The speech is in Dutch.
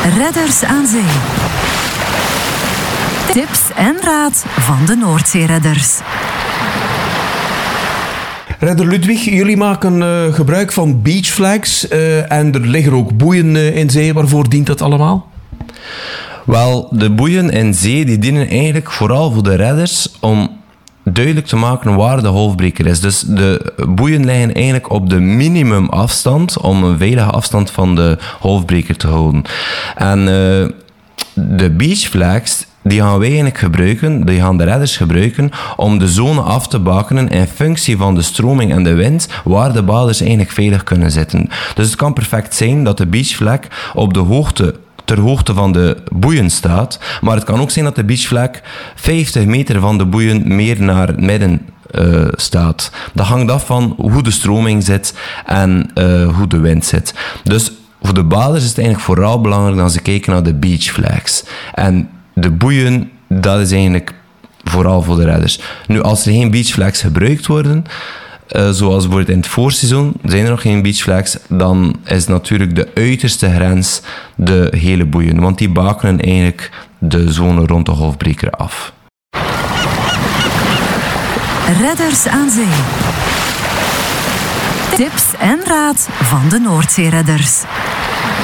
Redders aan Zee. Tips en raad van de Noordzeeredders. Redder Ludwig, jullie maken gebruik van beachflags en er liggen ook boeien in zee. Waarvoor dient dat allemaal? Wel, de boeien in zee die dienen eigenlijk vooral voor de redders om duidelijk te maken waar de golfbreker is. Dus de boeien liggen eigenlijk op de minimumafstand om een veilige afstand van de golfbreker te houden. En de beachflags die gaan wij eigenlijk gebruiken, die gaan de redders gebruiken om de zone af te bakenen in functie van de stroming en de wind, waar de baders eigenlijk veilig kunnen zitten. Dus het kan perfect zijn dat de beachflag op de ter hoogte van de boeien staat, maar het kan ook zijn dat de beachflag 50 meter van de boeien meer naar het midden staat. Dat hangt af van hoe de stroming zit en hoe de wind zit. Dus voor de baders is het eigenlijk vooral belangrijk dat ze kijken naar de beachflags. En de boeien, dat is eigenlijk vooral voor de redders. Nu, als er geen beachflags gebruikt worden, zoals bijvoorbeeld in het voorseizoen, zijn er nog geen beachflags, dan is natuurlijk de uiterste grens de hele boeien. Want die bakenen eigenlijk de zone rond de golfbreker af. Redders aan Zee. Tips en raad van de Noordzeeredders.